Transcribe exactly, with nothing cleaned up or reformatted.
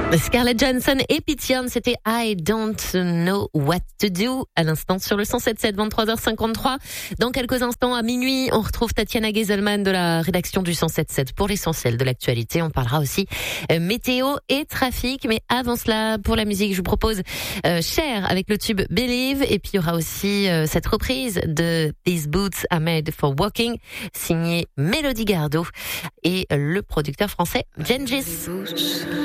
Scarlett Johansson et Pete Young, c'était I Don't Know What to Do à l'instant sur le cent sept virgule sept, vingt-trois heures cinquante-trois. Dans quelques instants, à minuit, on retrouve Tatiana Geselman de la rédaction du cent sept virgule sept pour l'essentiel de l'actualité. On parlera aussi euh, météo et trafic. Mais avant cela, pour la musique, je vous propose euh, Cher avec le tube Believe. Et puis il y aura aussi euh, cette reprise de These Boots Are Made for Walking, signée Mélodie Gardot et le producteur français Gengis.